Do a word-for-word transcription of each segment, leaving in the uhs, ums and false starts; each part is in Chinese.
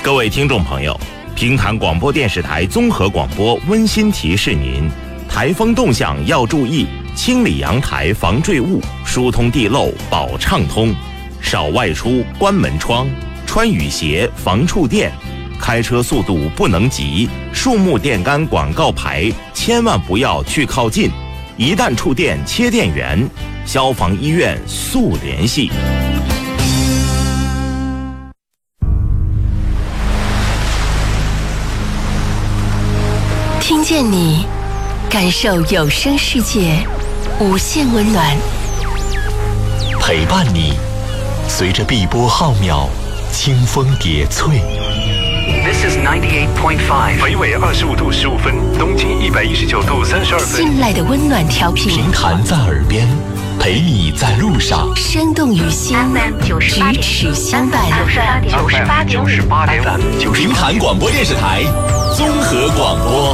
各位听众朋友，平潭广播电视台综合广播温馨提示您：台风动向要注意，清理阳台防坠物，疏通地漏保畅通，少外出关门窗，穿雨鞋防触电，开车速度不能急，树木电杆广告牌千万不要去靠近，一旦触电切电源，消防医院速联系。 听见你，感受有声世界无限温暖， 陪伴你，随着碧波浩渺，清风叠翠。 This is ninety-eight point five， 北纬二十五度十五分，东经一百一十九度三十二分。 信赖的温暖调频， 平潭在耳边，陪你在路上。 生动于心，咫尺相伴。 九十八点五，九十八点五， 平潭广播电视台综合广播。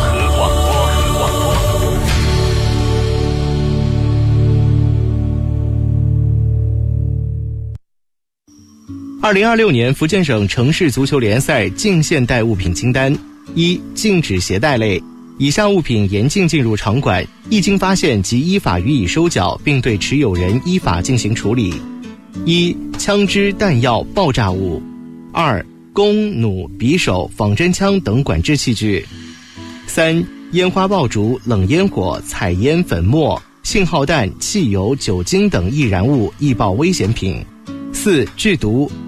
二零二六年福建省城市足球联赛禁现代物品清单：一、禁止携带类，以下物品严禁进入场馆，一经发现即依法予以收缴，并对持有人依法进行处理。一、枪支、弹药、爆炸物；二、弓、弩、匕首、仿真枪等管制器具；三、烟花爆竹、冷烟火、彩烟、粉末、信号弹、汽油、酒精等易燃物、易爆危险品；四、制毒。